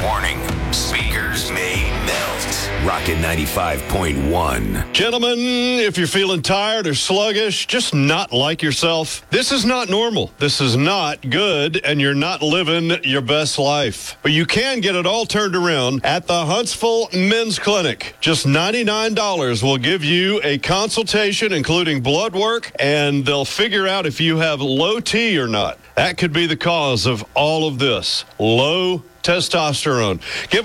Warning, speakers may melt. Rocket 95.1. Gentlemen, if you're feeling tired or sluggish, just not like yourself, this is not normal. This is not good, and you're not living your best life. But you can get it all turned around at the Huntsville Men's Clinic. Just $99 will give you a consultation, including blood work, and they'll figure out if you have low T or not. That could be the cause of all of this. Low testosterone. Give